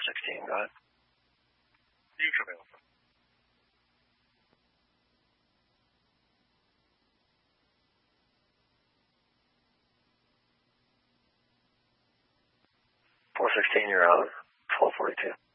416, go ahead. Usually open. You're on 1242.